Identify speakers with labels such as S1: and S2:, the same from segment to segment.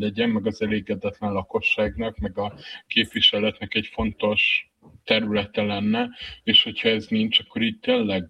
S1: legyen, meg az elégedetlen lakosságnak, meg a képviseletnek egy fontos területe lenne, és hogyha ez nincs, akkor így tényleg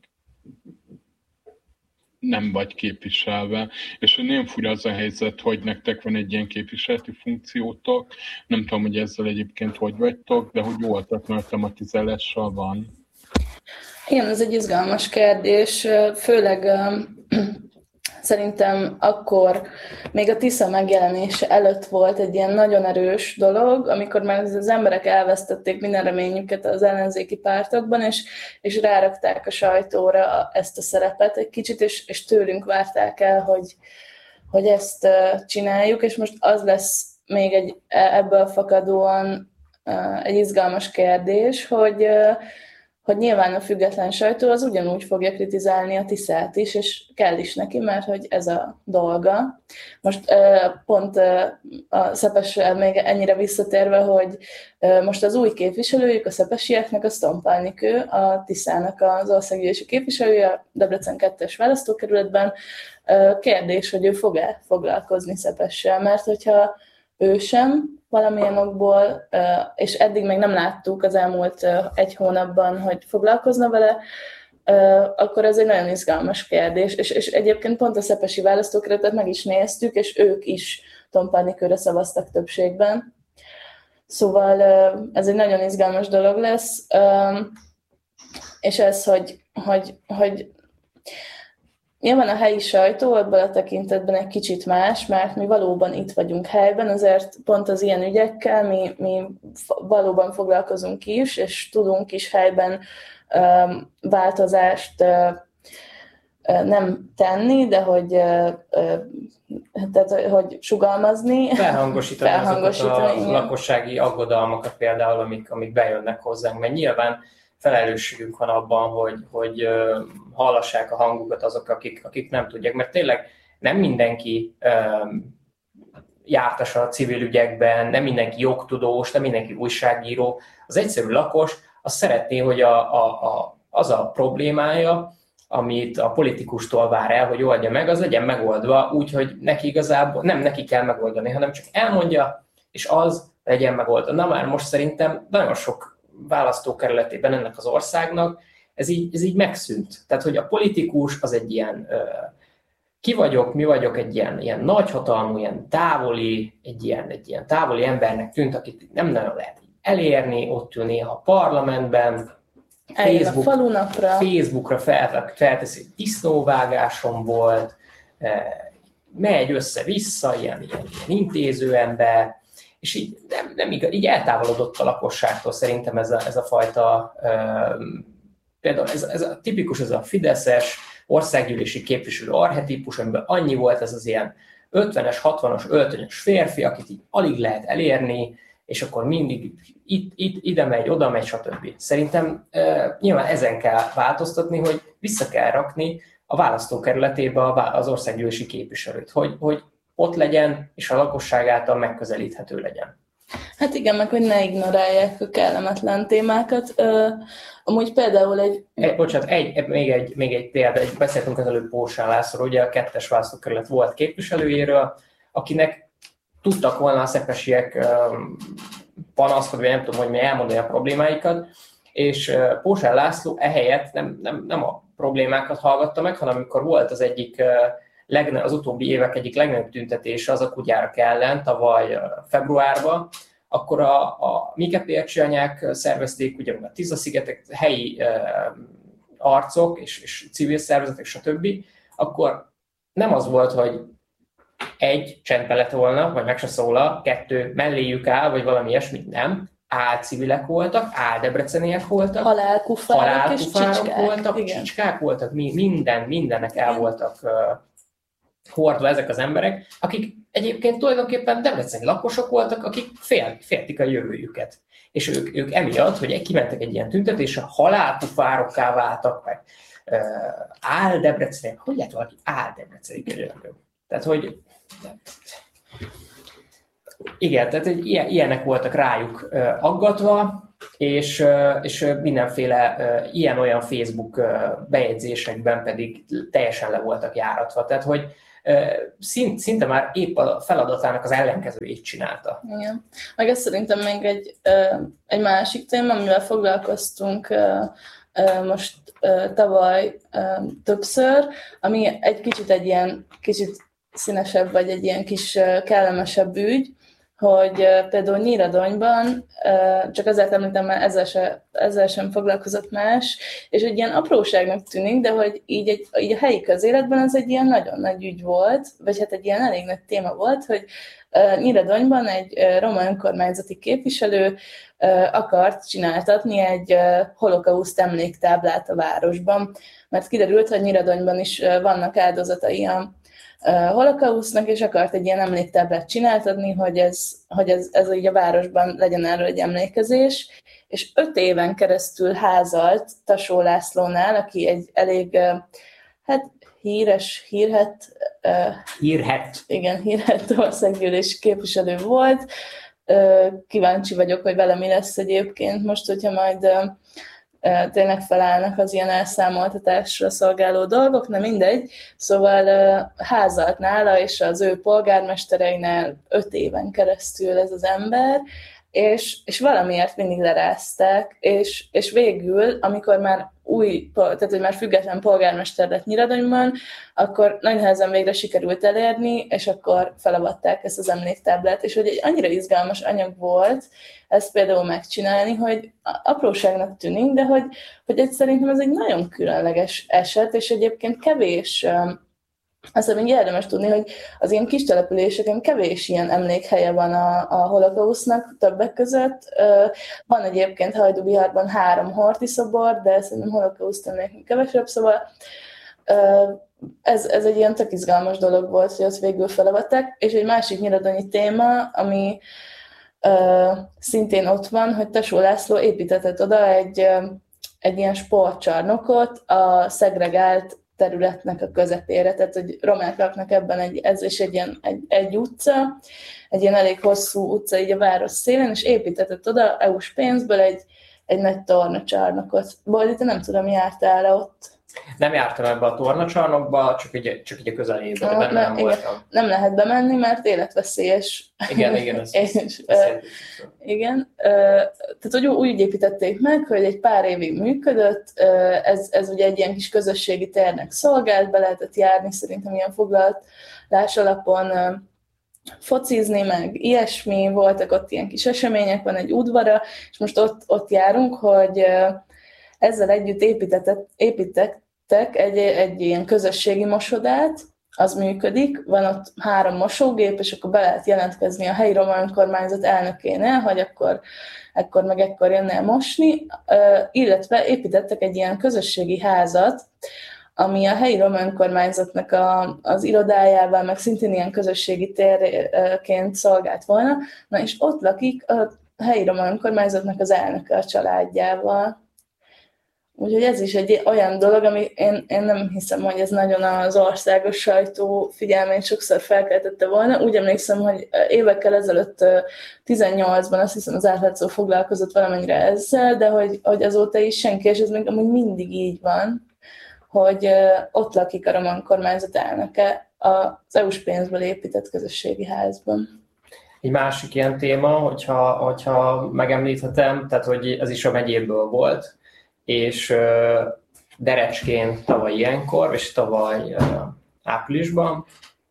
S1: nem vagy képviselve, és nagyon fura az a helyzet, hogy nektek van egy ilyen képviseleti funkciótok, nem tudom, hogy ezzel egyébként hogy vagytok, de hogy jól tematizálással van.
S2: Igen, ez egy izgalmas kérdés, főleg szerintem akkor még a Tisza megjelenése előtt volt egy ilyen nagyon erős dolog, amikor már az emberek elvesztették minden reményüket az ellenzéki pártokban, és rárakták a sajtóra ezt a szerepet egy kicsit, és tőlünk várták el, hogy ezt csináljuk, és most az lesz még ebből fakadóan egy izgalmas kérdés, hogy nyilván a független sajtó az ugyanúgy fogja kritizálni a Tiszát is, és kell is neki, mert hogy ez a dolga. Most pont a Szepessel még ennyire visszatérve, hogy most az új képviselőjük, a szepesieknek a Stompalnikő, a Tiszának az országgyűlési képviselője, a Debrecen 2-es választókerületben. Kérdés, hogy ő fog-e foglalkozni Szepessel, mert hogyha ő sem valamilyen okból, és eddig még nem láttuk az elmúlt egy hónapban, hogy foglalkozna vele, akkor ez egy nagyon izgalmas kérdés. És egyébként pont a szepesi választókerületet meg is néztük, és ők is Tompalnikőre szavaztak többségben. Szóval ez egy nagyon izgalmas dolog lesz. És ez, hogy nyilván a helyi sajtó ebből a tekintetben egy kicsit más, mert mi valóban itt vagyunk helyben, azért pont az ilyen ügyekkel mi valóban foglalkozunk is, és tudunk is helyben változást nem tenni, de hogy sugalmazni.
S3: Felhangosítani azokat a lakossági aggodalmakat például, amik bejönnek hozzánk, mert nyilván felelősségünk van abban, hogy hallassák a hangukat azok, akik nem tudják, mert tényleg nem mindenki jártas a civil ügyekben, nem mindenki jogtudós, nem mindenki újságíró. Az egyszerű lakos azt szeretné, hogy az a problémája, amit a politikustól vár el, hogy oldja meg, az legyen megoldva, úgyhogy neki igazából nem neki kell megoldani, hanem csak elmondja, és az legyen megoldva. Na már most szerintem nagyon sok választókerületében ennek az országnak ez így megszűnt. Tehát, hogy a politikus az egy ilyen mi vagyok egy ilyen nagyhatalmú, ilyen távoli, egy ilyen távoli embernek tűnt, akit nem lehet elérni, ott ül néha a parlamentben, Facebookra felteszi, hogy disznóvágásom volt, megy össze-vissza, ilyen intézőember, és így így eltávolodott a lakosságtól szerintem ez a fajta, például ez a tipikus, ez a fideszes országgyűlési képviselő archetípus, amiben annyi volt ez az ilyen 50-es, 60-as, öltönyös férfi, akit így alig lehet elérni, és akkor mindig ide megy, oda megy, stb. Szerintem nyilván ezen kell változtatni, hogy vissza kell rakni a választókerületébe az országgyűlési képviselőt, hogy ott legyen, és a lakosság által megközelíthető legyen.
S2: Hát igen, meg hogy ne ignorálják a kellemetlen témákat. Amúgy például
S3: még egy példa, beszéltünk az előbb Pórsán Lászlóról, ugye a 2-es választókerület volt képviselőjéről, akinek tudtak volna a szepesiek panaszkodni, vagy nem tudom, hogy mi elmondani a problémáikat, és Pórsán László ehelyett nem a problémákat hallgatta meg, hanem amikor volt az egyik az utóbbi évek egyik legnagyobb tüntetése az a kutyárak ellen, tavaly februárban, akkor a Mikepércsi anyák szervezték, ugye a Tisza-szigetek, helyi arcok és civil szervezetek, stb. Akkor nem az volt, hogy egy, csendben lett volna, vagy meg se szólal, 2, melléjük áll, vagy valami ilyesmit, nem. Álcivilek voltak, áldebreceniek voltak,
S2: halálkufárok és
S3: voltak, csicskák voltak, mindennek el voltak hordva ezek az emberek, akik egyébként tulajdonképpen debreceni lakosok voltak, akik féltik a jövőjüket. És ők emiatt, hogy kimentek egy ilyen tüntetésre, halálkufárokká váltak, meg áldebreceniek, hogy lehet valaki áldebreceni kerülök? Tehát, hogy igen, tehát ilyenek voltak rájuk aggatva, és mindenféle ilyen-olyan Facebook bejegyzésekben pedig teljesen le voltak járatva. Tehát, hogy szinte már épp a feladatának az ellenkezőjét csinálta.
S2: Igen. Meg ez szerintem még egy másik téma, amivel foglalkoztunk most tavaly többször, ami egy kicsit színesebb, vagy egy ilyen kis kellemesebb ügy, hogy például Nyíradonyban, csak azért említem, mert ezzel sem foglalkozott más, és egy ilyen apróságnak tűnik, de hogy így a helyi közéletben ez egy ilyen nagyon nagy ügy volt, vagy hát egy ilyen elég nagy téma volt, hogy Nyíradonyban egy roma önkormányzati képviselő akart csináltatni egy holokauszt emléktáblát a városban, mert kiderült, hogy Nyíradonyban is vannak áldozatai a holokausznak, és akart egy ilyen emléktáblát csináltatni, hogy ez így a városban legyen erről egy emlékezés, és 5 éven keresztül házalt Tasó Lászlónál, aki egy elég hírhedt országgyűlési képviselő volt. Kíváncsi vagyok, hogy vele mi lesz egyébként most, hogyha majd tényleg felállnak az ilyen elszámoltatásra szolgáló dolgok, nem mindegy. Szóval házalt nála, és az ő polgármestereinél 5 éven keresztül ez az ember, és valamiért mindig lerázták, és végül, amikor már tehát hogy már független polgármester lett Nyíradonyban, akkor nagy nehezen végre sikerült elérni, és akkor felavatták ezt az emléktáblát, és hogy egy annyira izgalmas anyag volt ezt például megcsinálni, hogy apróságnak tűnik, de hogy szerintem ez egy nagyon különleges eset, és egyébként kevés. Azt még érdemes tudni, hogy az ilyen kis településeken kevés ilyen emlékhelye van a holokausznak többek között. Van egyébként Hajdúbiharban 3 Horthy szobor, de szerintem holokauszt emléknek kevesebb, szóval ez egy ilyen tök izgalmas dolog volt, hogy azt végül felavatták. És egy másik nyíradonyi téma, ami szintén ott van, hogy Tasó László építetett oda egy ilyen sportcsarnokot a szegregált területnek a közepére, tehát hogy romák laknak ebben, ez is egy utca, egy ilyen elég hosszú utca így a város szélén, és építetett oda EU-s pénzből egy nagy tornacsarnokot. Boldi, te nem tudom, jártál ott?
S3: Nem jártam ebbe a tornacsarnokba, csak így a közelében, nem voltam.
S2: Nem lehet bemenni, mert életveszélyes.
S3: Igen,
S2: igen. Tehát, hogy úgy építették meg, hogy egy pár évig működött, ez ugye egy ilyen kis közösségi térnek szolgált, be lehetett járni, szerintem ilyen foglalás alapon focizni, meg ilyesmi, voltak ott ilyen kis események, van egy udvara, és most ott járunk, hogy ezzel együtt építettek egy ilyen közösségi mosodát, az működik, van ott 3 mosógép, és akkor be lehet jelentkezni a helyi roma önkormányzat elnökénél, hogy ekkor meg ekkor jönnél mosni, illetve építettek egy ilyen közösségi házat, ami a helyi roma önkormányzatnak az irodájával, meg szintén ilyen közösségi térként szolgált volna, na és ott lakik a helyi roma önkormányzatnak az elnöke a családjával. Úgyhogy ez is egy olyan dolog, ami én nem hiszem, hogy ez nagyon az országos sajtó figyelmét sokszor felkeltette volna. Úgy emlékszem, hogy évekkel ezelőtt 18-ban azt hiszem az átlátszó foglalkozott valamennyire ezzel, de hogy azóta is senki, és ez még amúgy mindig így van, hogy ott lakik a roma önkormányzat elnöke az EU-s pénzből épített közösségi házban.
S3: Egy másik ilyen téma, hogyha megemlíthetem, tehát hogy ez is a megyéből volt, és Derecskén tavaly ilyenkor, és tavaly áprilisban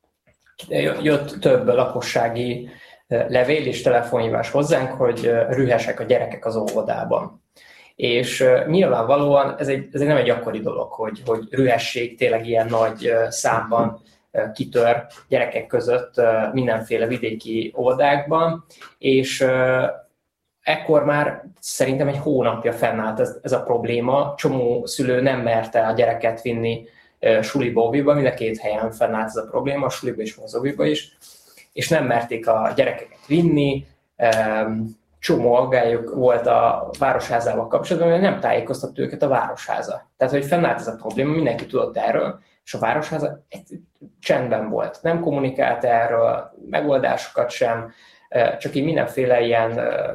S3: jött több lakossági levél és telefonhívás hozzánk, hogy rühesek a gyerekek az óvodában. És nyilvánvalóan ez nem egy gyakori dolog, hogy rühesség tényleg ilyen nagy számban kitör gyerekek között mindenféle vidéki óvodákban, és ekkor már szerintem egy hónapja fennállt ez a probléma. Csomó szülő nem merte a gyereket vinni suliba, óviba, mind a 2 helyen fennállt ez a probléma, a suliba és az óviba is, és nem merték a gyerekeket vinni. Csomó aggályuk volt a városházával kapcsolatban, mert nem tájékoztatta őket a városháza. Tehát, hogy fennállt ez a probléma, mindenki tudott erről, és a városháza csendben volt. Nem kommunikált erről, megoldásokat sem, csak így mindenféle ilyen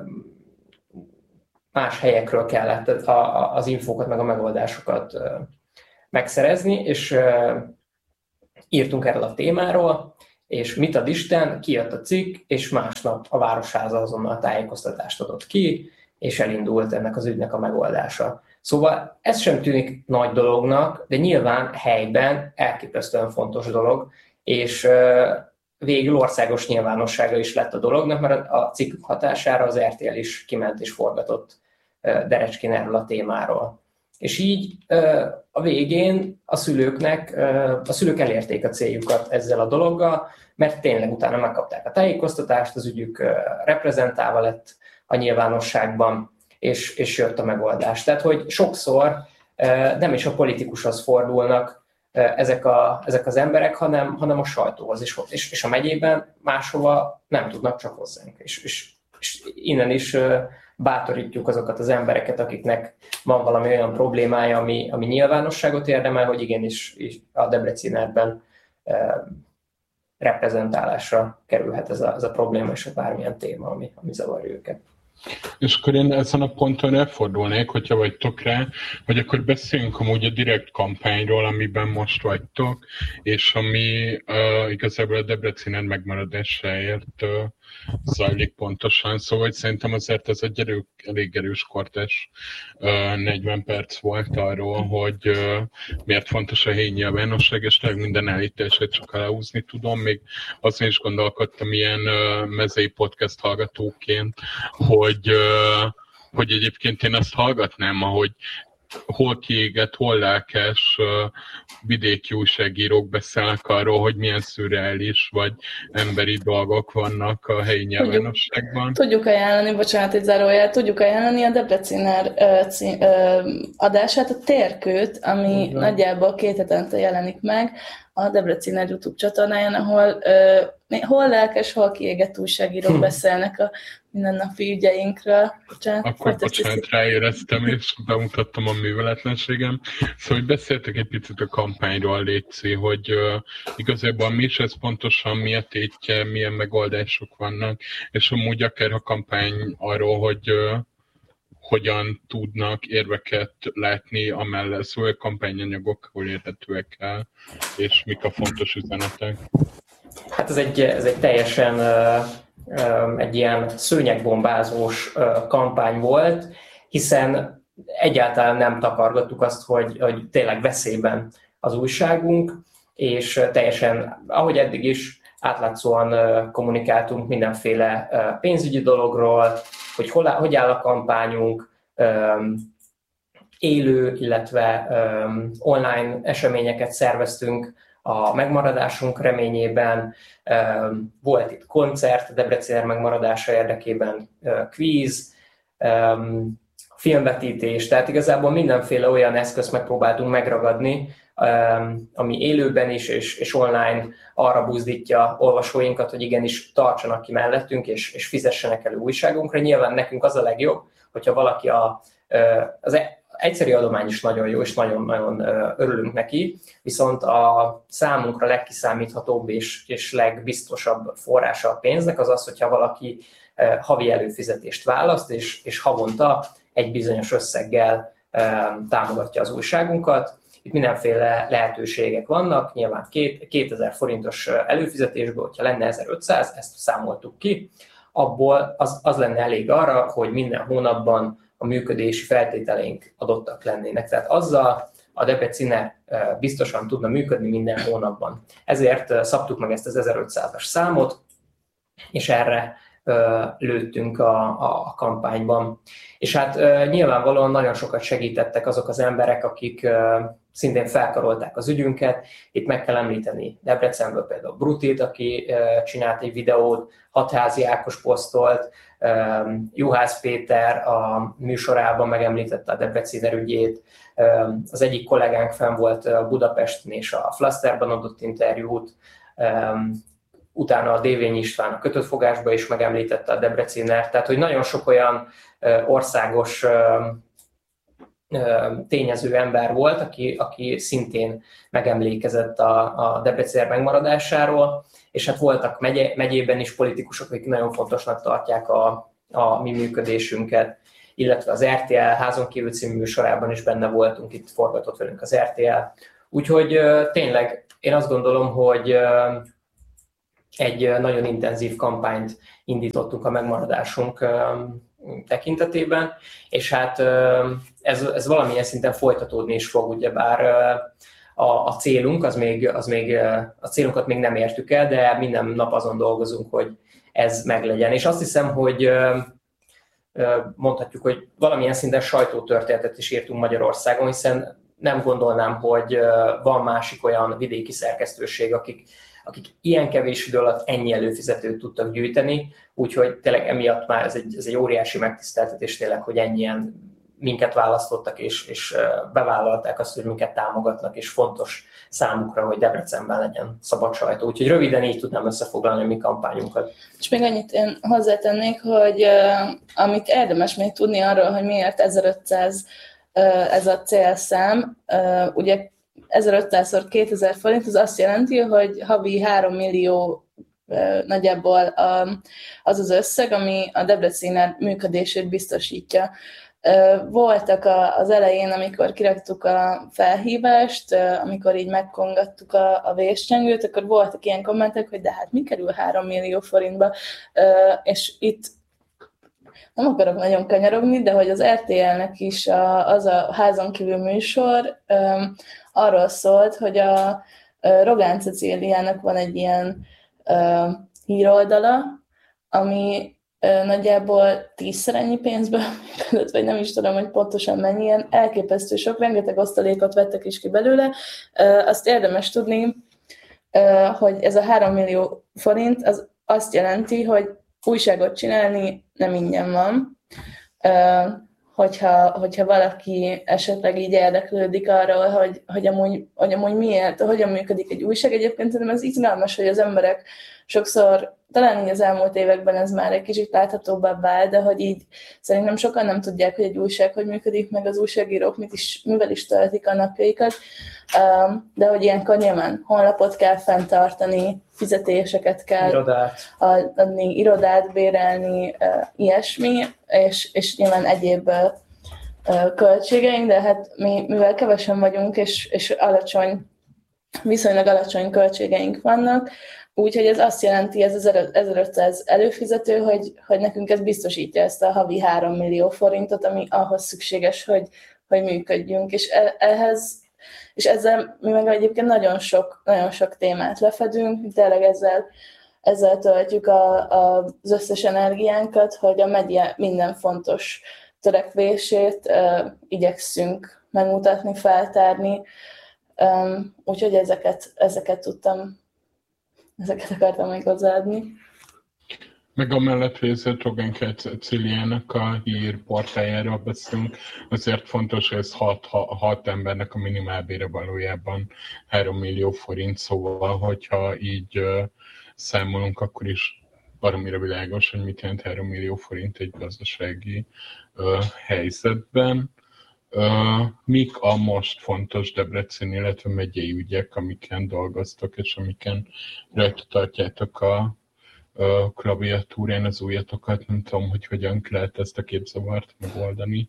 S3: más helyekről kellett az infókat, meg a megoldásokat megszerezni, és írtunk erről a témáról, és mit ad Isten, kijött a cikk, és másnap a Városháza azonnal tájékoztatást adott ki, és elindult ennek az ügynek a megoldása. Szóval ez sem tűnik nagy dolognak, de nyilván helyben elképesztően fontos dolog, és végül országos nyilvánossága is lett a dolognak, mert a cikk hatására az RTL is kiment és forgatott Derecskén erről a témáról. És így a végén a szülők elérték a céljukat ezzel a dologgal, mert tényleg utána megkapták a tájékoztatást, az ügyük reprezentálva lett a nyilvánosságban, és jött a megoldás. Tehát, hogy sokszor nem is a politikushoz fordulnak ezek az emberek, hanem a sajtóhoz is, és a megyében máshova nem tudnak, csak hozzánk. És innen is bátorítjuk azokat az embereket, akiknek van valami olyan problémája, ami nyilvánosságot érdemel, hogy igenis a Debrecinerben reprezentálásra kerülhet ez a probléma, és bármilyen téma, ami zavarja őket.
S1: És akkor én ezen a ponton elfordulnék, hogyha vagytok rá, hogy akkor beszéljünk amúgy a direkt kampányról, amiben most vagytok, és ami igazából a Debreciner megmaradásáért zajlik pontosan. Szóval hogy szerintem azért ez egy elég erős kortás 40 perc volt arról, hogy miért fontos a helyi nyilvánosság, és minden állítását csak aláhúzni tudom. Még azon is gondolkodtam ilyen mezei podcast hallgatóként, hogy egyébként én azt hallgatnám, ahogy hol kiégett, hol lelkes vidéki újságírók beszélnek arról, hogy milyen szürreális vagy emberi dolgok vannak a helyi nyilvánosságban.
S2: Tudjuk ajánlani, bocsánat, egy zárójel, tudjuk ajánlani a Debreciner adását, a Térkőt, ami nagyjából 2 hetente jelenik meg a Debreciner YouTube csatornáján, ahol hol lelkes, hol kiégett újságírók beszélnek a mindennapi ügyeinkről.
S1: Bocsánat, ráéreztem, és bemutattam a műveletlenségem. Szóval, hogy beszéltek egy picit a kampányról, Léci, hogy igazából mi is ez pontosan, mi a tétje, milyen megoldások vannak, és amúgy akár a kampány arról, hogy hogyan tudnak érveket látni amellett, szóval a kampányanyagok hol érhetőek el, és mik a fontos üzenetek.
S3: Hát ez egy teljesen egy ilyen szőnyegbombázós kampány volt, hiszen egyáltalán nem takargattuk azt, hogy tényleg veszélyben az újságunk, és teljesen, ahogy eddig is, átlátszóan kommunikáltunk mindenféle pénzügyi dologról, hogy hogy áll a kampányunk, élő, illetve online eseményeket szerveztünk a megmaradásunk reményében. Volt itt koncert a Debreciner megmaradása érdekében, kvíz, filmvetítés, tehát igazából mindenféle olyan eszközt megpróbáltunk megragadni, ami élőben is és online arra buzdítja olvasóinkat, hogy igenis tartsanak ki mellettünk, és fizessenek elő újságunkra. Nyilván nekünk az a legjobb, hogyha valaki az egyszerű adomány is nagyon jó, és nagyon-nagyon örülünk neki, viszont a számunkra legkiszámíthatóbb és legbiztosabb forrása a pénznek az az, hogyha valaki havi előfizetést választ, és havonta egy bizonyos összeggel támogatja az újságunkat. Itt mindenféle lehetőségek vannak, nyilván 2000 forintos előfizetésből, hogyha lenne 1500, ezt számoltuk ki, abból az lenne elég arra, hogy minden hónapban a működési feltételeink adottak lennének. Tehát azzal a Debreciner biztosan tudna működni minden hónapban. Ezért szabtuk meg ezt az 1500-as számot, és erre lőttünk a kampányban. És hát nyilvánvalóan nagyon sokat segítettek azok az emberek, akik szintén felkarolták az ügyünket. Itt meg kell említeni Debrecenből például Brutit, aki csinált egy videót, Hatházi Ákos posztolt, Juhász Péter a műsorában megemlítette a Debreciner ügyét, az egyik kollégánk fenn volt Budapesten és a Flaszterban adott interjút, utána a Dévényi István a Kötött fogásba is megemlítette a Debrecinert, tehát hogy nagyon sok olyan országos tényező ember volt, aki szintén megemlékezett a Debreciner megmaradásáról, és hát voltak megyében is politikusok, akik nagyon fontosnak tartják a mi működésünket, illetve az RTL Házon kívül című műsorában is benne voltunk, itt forgatott velünk az RTL, Úgyhogy tényleg én azt gondolom, hogy egy nagyon intenzív kampányt indítottunk a megmaradásunk tekintetében, és hát ez valamilyen szinten folytatódni is fog, ugyebár a célunk, a célunkat még nem értük el, de minden nap azon dolgozunk, hogy ez meglegyen. És azt hiszem, hogy mondhatjuk, hogy valamilyen szinten sajtótörténetet is írtunk Magyarországon, hiszen nem gondolnám, hogy van másik olyan vidéki szerkesztőség, akik ilyen kevés idő alatt ennyi előfizetőt tudtak gyűjteni, úgyhogy tényleg emiatt már ez egy óriási megtiszteltetés tényleg, hogy ennyien minket választottak, és bevállalták azt, hogy minket támogatnak, és fontos számukra, hogy Debrecenben legyen szabad sajtó. Úgyhogy röviden így tudnám összefoglalni a mi kampányunkat.
S2: És még annyit én hozzátennék, hogy amit érdemes még tudni arról, hogy miért 1500 ez a célszám, ugye 1500-2000 forint, az azt jelenti, hogy havi 3 millió nagyjából az az összeg, ami a Debrecen működését biztosítja. Voltak az elején, amikor kiraktuk a felhívást, amikor így megkongattuk a véscsengőt, akkor voltak ilyen kommentek, hogy de hát mi kerül 3 millió forintba, és itt nem akarok nagyon kanyarogni, de hogy az RTL-nek is az a házon kívül műsor arról szólt, hogy a Rogán Cecíliának van egy ilyen híroldala, ami nagyjából 10-szer ennyi pénzből működött, vagy nem is tudom, hogy pontosan mennyi, ilyen elképesztő sok, rengeteg osztalékot vettek is ki belőle. Azt érdemes tudni, hogy ez a 3 millió forint az azt jelenti, hogy újságot csinálni nem ingyen van. Hogyha valaki esetleg így érdeklődik arról, hogy amúgy miért, hogyan működik egy újság. Egyébként szerintem ez izgalmas, hogy az emberek sokszor, talán így az elmúlt években ez már egy kicsit láthatóbbá vált, de hogy így szerintem sokan nem tudják, hogy egy újság hogy működik, meg az újságírók mivel is töltik a napjaikat, de hogy ilyenkor nyilván honlapot kell fenntartani, fizetéseket kell adni, irodát bérelni, ilyesmi, és nyilván egyéb költségeink, de hát mivel kevesen vagyunk, és viszonylag alacsony költségeink vannak, úgyhogy ez azt jelenti, ez az 1500 előfizető, hogy nekünk ez biztosítja ezt a havi 3 millió forintot, ami ahhoz szükséges, hogy működjünk. És ezzel mi meg egyébként nagyon sok témát lefedünk, tényleg ezzel töltjük az összes energiánkat, hogy a media minden fontos törekvését igyekszünk megmutatni, feltárni, úgyhogy ezeket akartam még hozzáadni.
S1: Meg amellett végzett Rogán Cecíliának a hírportájáról beszélünk, azért fontos, hogy ez 6 embernek a minimálbére valójában 3 millió forint, szóval hogyha így számolunk, akkor is baromira világos, hogy mit jelent 3 millió forint egy gazdasági helyzetben. Mik a most fontos Debrecen, illetve megyei ügyek, amiken dolgoztok, és amiken rajta tartjátok a klaviatúrán az újatokat? Nem tudom, hogy hogyan lehet ezt a képzavart megoldani.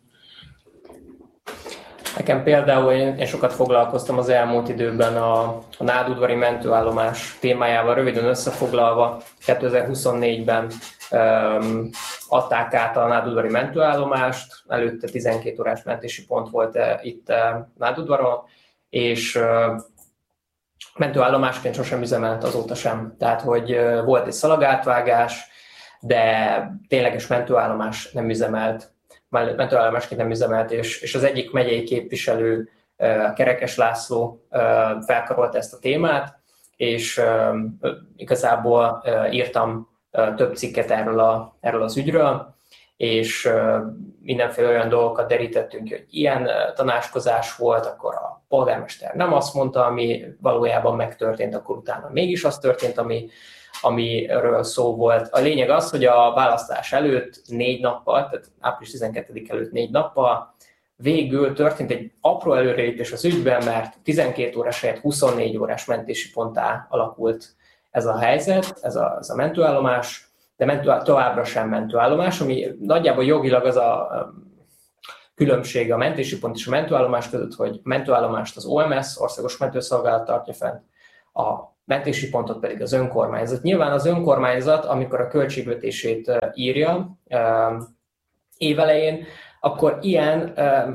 S3: Nekem például én sokat foglalkoztam az elmúlt időben a nádudvari mentőállomás témájával, röviden összefoglalva. 2024-ben adták át a nádudvari mentőállomást, előtte 12 órás mentési pont volt itt Nádudvaron, és mentőállomásként sosem üzemelt, azóta sem. Tehát, hogy volt egy szalagátvágás, de tényleges mentőállomás nem üzemelt, mentőállomásként nem üzemelt, és az egyik megyei képviselő, Kerekes László felkarolta ezt a témát, és igazából írtam több cikket erről az ügyről, és mindenféle olyan dolgokat derítettünk, hogy ilyen tanácskozás volt, akkor a polgármester nem azt mondta, ami valójában megtörtént, akkor utána mégis az történt, amiről szó volt. A lényeg az, hogy a választás előtt 4 nappal, tehát április 12 előtt 4 nappal végül történt egy apró előrelépés az ügyben, mert 12 órás helyett 24 órás mentési ponttá alakult ez a helyzet, ez a mentőállomás, de továbbra sem mentőállomás, ami nagyjából jogilag az a különbség a mentési pont és a mentőállomás között, hogy a mentőállomást az OMS, Országos Mentőszolgálat tartja fent, a mentési pontot pedig az önkormányzat. Nyilván az önkormányzat, amikor a költségvetését írja évelején, akkor ilyen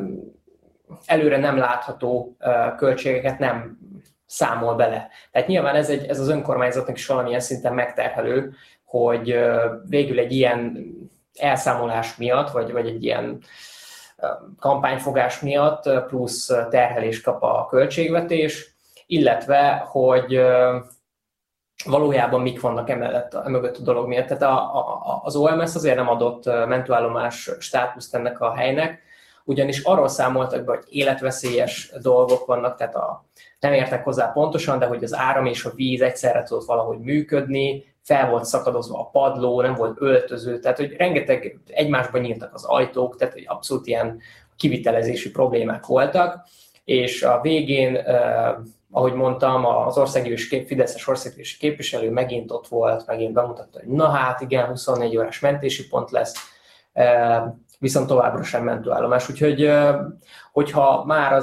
S3: előre nem látható költségeket nem számol bele. Tehát nyilván ez az önkormányzatnak is valamilyen szinten megterhelő, hogy végül egy ilyen elszámolás miatt, vagy egy ilyen kampányfogás miatt plusz terhelést kap a költségvetés, illetve, hogy valójában mik vannak emögött a dolog miatt. Tehát az OMS azért nem adott mentőállomás státuszt ennek a helynek, ugyanis arról számoltak be, hogy életveszélyes dolgok vannak, tehát nem értek hozzá pontosan, de hogy az áram és a víz egyszerre tudott valahogy működni, fel volt szakadozva a padló, nem volt öltöző, tehát hogy rengeteg egymásba nyíltak az ajtók, tehát hogy abszolút ilyen kivitelezési problémák voltak, és a végén, ahogy mondtam, az Fideszes országgyűlési képviselő megint ott volt, megint bemutatta, hogy na hát igen, 24 órás mentési pont lesz, viszont továbbra sem mentőállomás. Úgyhogy, hogyha már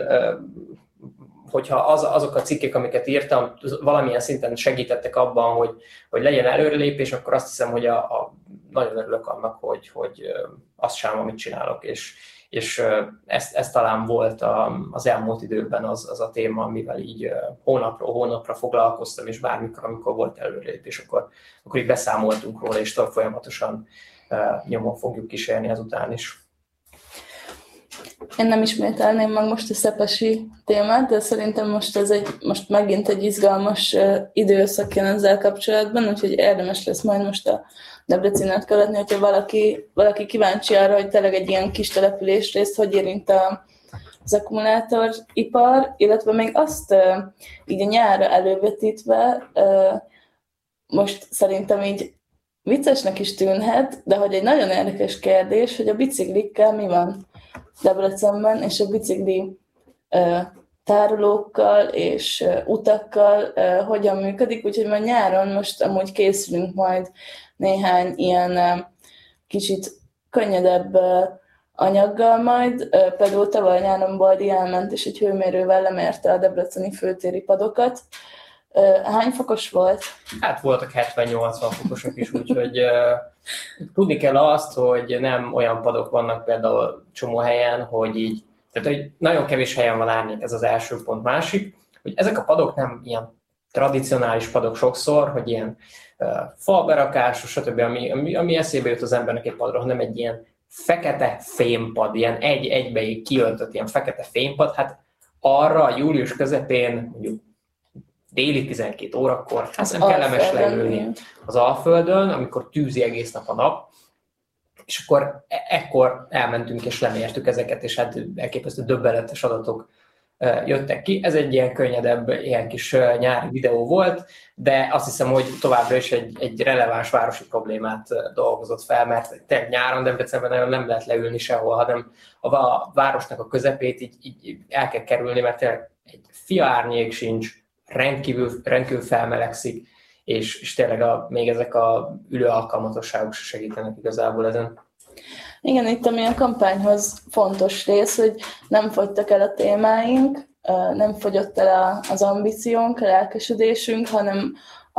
S3: hogyha azok a cikkek, amiket írtam, valamilyen szinten segítettek abban, hogy legyen előrelépés, akkor azt hiszem, hogy nagyon örülök annak, hogy azt sem, amit csinálok, és ez talán volt az elmúlt időben az a téma, amivel így hónapról hónapra foglalkoztam, és bármikor, amikor volt előrelépés, akkor így beszámoltunk róla, és folyamatosan nyomon fogjuk kísérni ezután is.
S2: Én nem ismételném meg most a szepesi témát, de szerintem most megint egy izgalmas időszak jön ezzel kapcsolatban, úgyhogy érdemes lesz majd most a Debrecenet követni, hogyha valaki kíváncsi arra, hogy tényleg egy ilyen kis településrészt hogy érint az akkumulátoripar, illetve még azt így a nyárra elővetítve, most szerintem így viccesnek is tűnhet, de hogy egy nagyon érdekes kérdés, hogy a biciklikkel mi van Debrecenben, és a bicikli tárolókkal és utakkal hogyan működik, úgyhogy majd nyáron most amúgy készülünk majd néhány ilyen kicsit könnyedebb anyaggal majd. Például tavaly nyáron Baldi elment, és egy hőmérővel lemérte a debreceni főtéri padokat. Hány fokos volt?
S3: Hát voltak 70-80 fokosok is, úgyhogy tudni kell azt, hogy nem olyan padok vannak például csomó helyen, hogy így, tehát hogy nagyon kevés helyen van árnyék, ez az első pont. Másik, hogy ezek a padok nem ilyen tradicionális padok sokszor, hogy ilyen falberakásos, stb., ami eszébe jut az embernek egy padról, hanem egy ilyen fekete fémpad, ilyen egybe kiöltött ilyen fekete fémpad, hát arra július közepén, mondjuk déli 12 órakor, hát nem kellemes leülni az Alföldön, amikor tűzi egész nap a nap, és akkor ekkor elmentünk és lemértük ezeket, és hát elképesztő döbbenetes adatok jöttek ki. Ez egy ilyen könnyedebb, ilyen kis nyári videó volt, de azt hiszem, hogy továbbra is egy releváns városi problémát dolgozott fel, mert tényleg nyáron Debrecenben nagyon nem lehet leülni sehol, hanem a városnak a közepét így el kell kerülni, mert tényleg egy fiaárnyék sincs, rendkívül felmelegszik, és tényleg még ezek a ülő alkalmatosságok segítenek igazából ezen.
S2: Igen, itt ami a kampányhoz fontos rész, hogy nem fogytak el a témáink, nem fogyott el az ambíciónk, a lelkesedésünk, hanem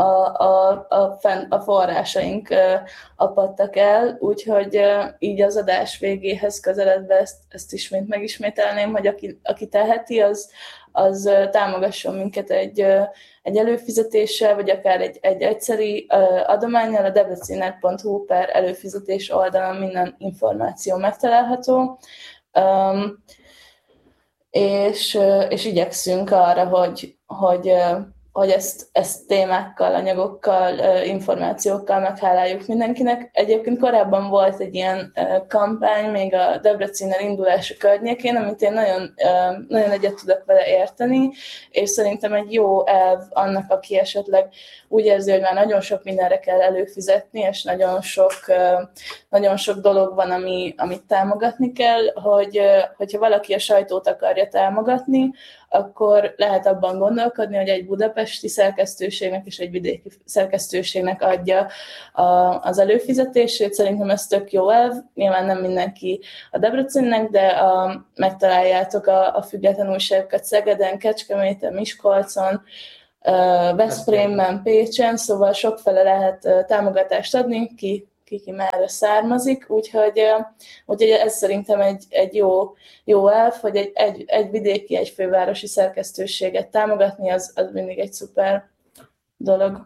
S2: a forrásaink apadtak el, úgyhogy így az adás végéhez közeledve ezt ismét megismételném, hogy aki teheti, az támogasson minket egy előfizetéssel, vagy akár egy egyszeri adománnyal. A debrecenet.hu/előfizetés oldalon minden információ megtalálható, és igyekszünk arra, hogy ezt témákkal, anyagokkal, információkkal megháláljuk mindenkinek. Egyébként korábban volt egy ilyen kampány még a Debrecen indulása környékén, amit én nagyon, nagyon egyet tudok vele érteni, és szerintem egy jó elv annak, aki esetleg úgy érzi, hogy már nagyon sok mindenre kell előfizetni, és nagyon sok dolog van, amit támogatni kell, hogyha valaki a sajtót akarja támogatni, akkor lehet abban gondolkodni, hogy egy budapesti szerkesztőségnek és egy vidéki szerkesztőségnek adja az előfizetését. Szerintem ez tök jó elv. Nyilván nem mindenki a Debrecennek, de megtaláljátok a független újságokat Szegeden, Kecskeméten, Miskolcon, Veszprémben, Pécsen, szóval sokfele lehet támogatást adni, ki merre származik, úgyhogy ez szerintem egy jó elv, hogy egy vidéki, egy fővárosi szerkesztőséget támogatni, az mindig egy szuper dolog.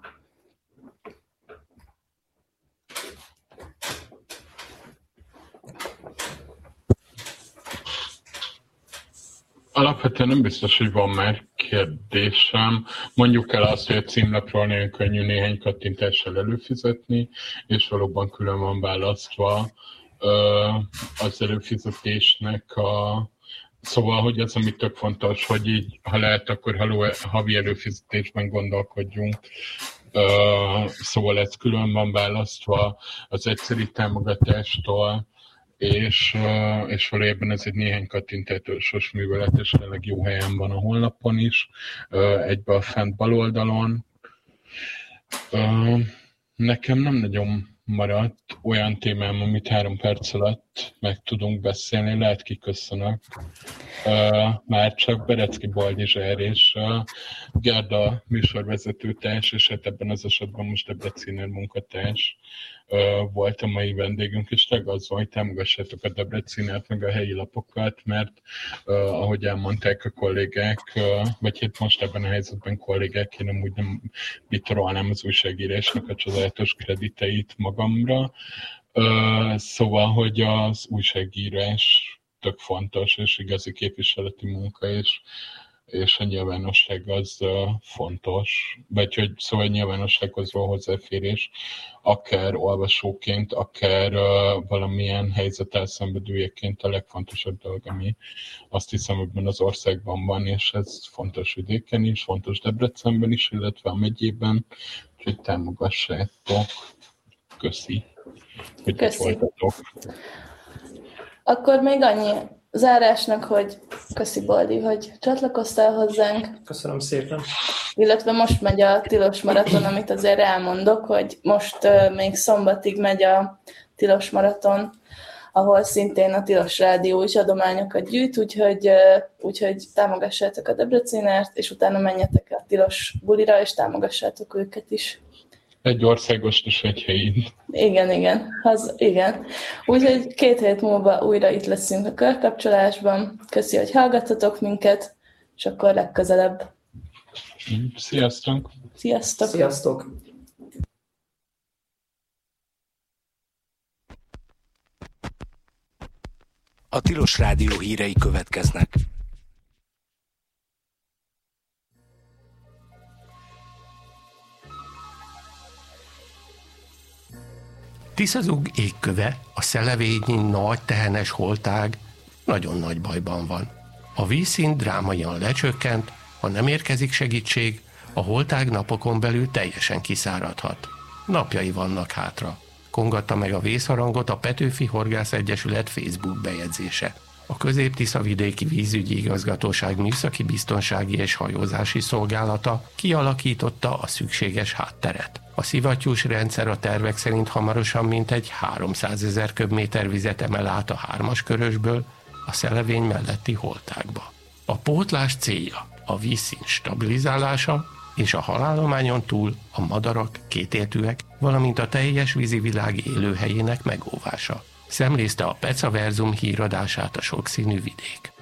S1: Alapvetően nem biztos, hogy van már kérdésem. Mondjuk el azt, hogy a címlapról nagyon könnyű néhány kattintással előfizetni, és valóban külön van választva az előfizetésnek Szóval, hogy az, ami tök fontos, hogy így, ha lehet, akkor havi előfizetésben gondolkodjunk. Szóval ez külön van választva az egyszeri támogatástól, és valójában ez egy néhány kattintásos művelet, és tényleg jó helyen van a honlapon is, egybe a fent bal oldalon. Nekem nem nagyon maradt olyan témám, amit 3 perc alatt meg tudunk beszélni, lehet kiköszönök. Már csak Berecki Boldizsár és Gerda műsorvezetőtárs, és hát ebben az esetben most a Debreciner munkatárs volt a mai vendégünk, és az van, hogy támogassátok a Debrecinert, meg a helyi lapokat, mert ahogy elmondták a kollégák, vagy hát most ebben a helyzetben kollégák, én amúgy nem bitorolnám az újságírásnak a csodálatos krediteit magamra. Szóval, hogy az újságírás tök fontos, és igazi képviseleti munka, és a nyilvánosság az fontos, vagy hogy szóval a nyilvánossághoz való hozzáférés, akár olvasóként, akár valamilyen helyzet elszenvedőjeként a legfontosabb dolog, ami azt hiszem, ebben az országban van, és ez fontos vidéken is, fontos Debrecenben is, illetve a megyében, úgyhogy támogassátok. Köszi, hogy itt voltatok.
S2: Akkor még annyi zárásnak, hogy köszi Boldi, hogy csatlakoztál hozzánk.
S3: Köszönöm szépen.
S2: Illetve most megy a Tilos Maraton, amit azért elmondok, hogy most még szombatig megy a Tilos Maraton, ahol szintén a Tilos Rádió is adományokat gyűjt, úgyhogy támogassátok a Debrecinert, és utána menjetek a Tilos bulira, és támogassátok őket is.
S1: Egy országos és egy helyi.
S2: Igen. Úgyhogy 2 hét múlva újra itt leszünk a körkapcsolásban. Köszi, hogy hallgattatok minket, és akkor legközelebb.
S1: Sziasztok!
S3: Sziasztok!
S4: A Tilos Rádió hírei következnek. Tiszazug égköve, a szelevényi nagy tehenes holtág nagyon nagy bajban van. A vízszint drámaian lecsökkent, ha nem érkezik segítség, a holtág napokon belül teljesen kiszáradhat. Napjai vannak hátra. Kongatta meg a vészharangot a Petőfi Horgász Egyesület Facebook bejegyzése. A Közép-Tiszavidéki Vízügyi Igazgatóság Műszaki Biztonsági és Hajózási Szolgálata kialakította a szükséges hátteret. A szivattyús rendszer a tervek szerint hamarosan mintegy 300 000 köbméter vizet emel át a 3-as körösből a szelevény melletti holtágba. A pótlás célja a vízszint stabilizálása és a halállományon túl a madarak, kétéltűek, valamint a teljes vízivilág élőhelyének megóvása. Szemlézte a Pecaverzum híradását a sokszínű vidék.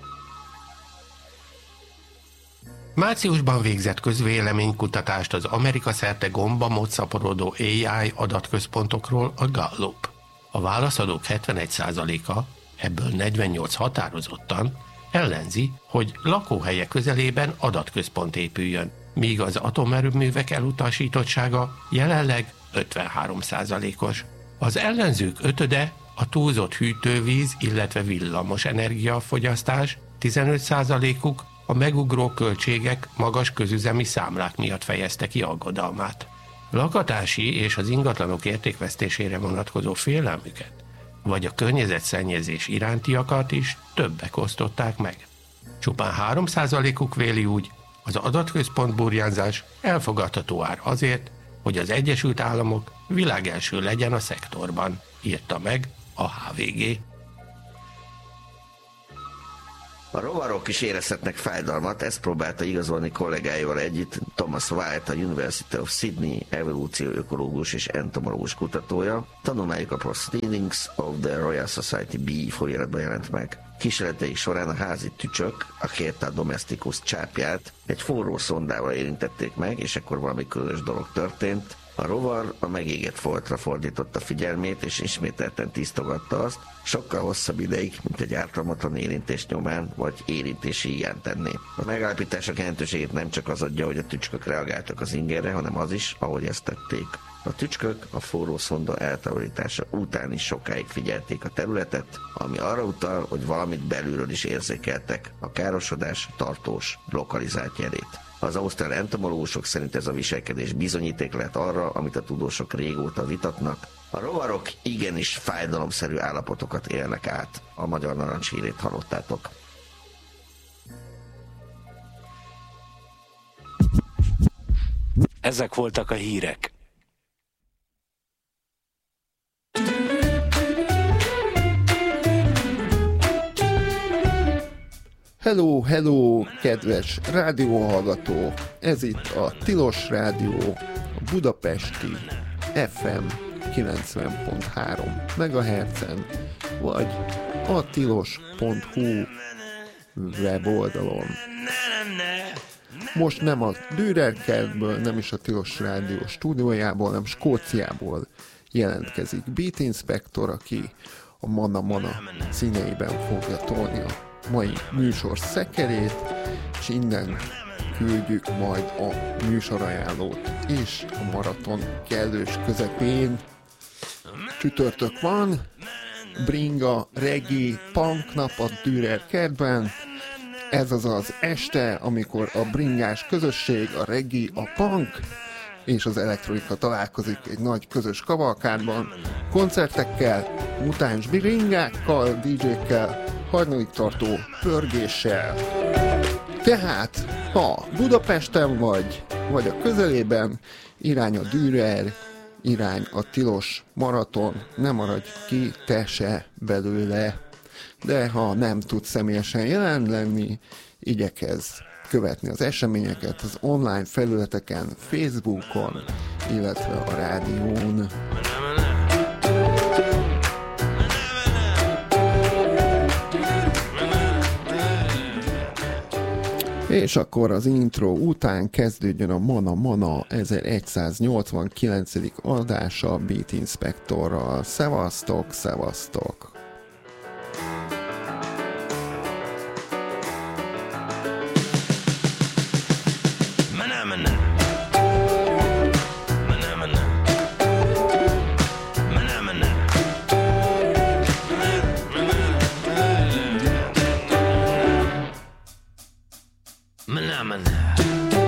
S4: Márciusban végzett közvéleménykutatást az Amerika szerte gombamód szaporodó AI adatközpontokról a Gallup. A válaszadók 71%-a, ebből 48 határozottan, ellenzi, hogy lakóhelye közelében adatközpont épüljön, míg az atomerőművek elutasítottsága jelenleg 53%-os. Az ellenzők ötöde a túlzott hűtővíz, illetve villamos energiafogyasztás, 15%-uk a megugró költségek, magas közüzemi számlák miatt fejezte ki aggodalmát. Lakatási és az ingatlanok értékvesztésére vonatkozó félelmüket, vagy a környezetszennyezés irántiakat is többek osztották meg. Csupán 3%-uk véli úgy, az adatközpont burjánzás elfogadható ár azért, hogy az Egyesült Államok világelső legyen a szektorban, írta meg a HVG.
S5: A rovarok is érezhetnek fájdalmat, ezt próbálta igazolni kollégáival együtt Thomas White, a University of Sydney evolúcióökológus és entomológus kutatója. Tanulmányuk a Proceedings of the Royal Society B folyóiratban jelent meg. Kísérleteik során a házi tücsök, a Chaeta domesticus csápját egy forró szondával érintették meg, és ekkor valami különös dolog történt. A rovar a megégett foltra fordította figyelmét, és ismételten tisztogatta azt, sokkal hosszabb ideig, mint egy ártalmatlan érintés nyomán, vagy érintési hiány tenné. A megállapítások jelentőségét nem csak az adja, hogy a tücskök reagáltak az ingerre, hanem az is, ahogy ezt tették. A tücskök a forró szonda eltávolítása után is sokáig figyelték a területet, ami arra utal, hogy valamit belülről is érzékeltek, a károsodás tartós, lokalizált jelét. Az ausztrál entomológusok szerint ez a viselkedés bizonyíték lehet arra, amit a tudósok régóta vitatnak. A rovarok igenis fájdalomszerű állapotokat élnek át. A magyar narancshírét hallottátok.
S6: Ezek voltak a hírek.
S7: Hello, hello, kedves rádióhallgató! Ez itt a Tilos Rádió, a budapesti FM 90.3 MHz-en, vagy a tilos.hu weboldalon. Most nem a Dürerkertből, nem is a Tilos Rádió stúdiójából, hanem Skóciából jelentkezik Beat Inspector, aki a Mana színeiben fogja tolni a mai műsor szekerét, és innen küldjük majd a műsorajánlót is a maraton kellős közepén. Csütörtök van, bringa, reggae, punk nap a Dürer kertben. Ez az az este, amikor a bringás közösség, a reggae, a punk és az elektronika találkozik egy nagy közös kavalkádban, koncertekkel, mutáns bringákkal, DJ-kkel, hajnalig tartó pörgéssel. Tehát, ha Budapesten vagy a közelében, irány a Dürer, irány a tilos maraton, ne maradj ki te se belőle. De ha nem tudsz személyesen jelen lenni, igyekezz követni az eseményeket az online felületeken, Facebookon, illetve a rádión. És akkor az intro után kezdődjön a Mana 1189. adása Beat Inspectorral. Szevasztok, szevasztok!
S6: Manamana.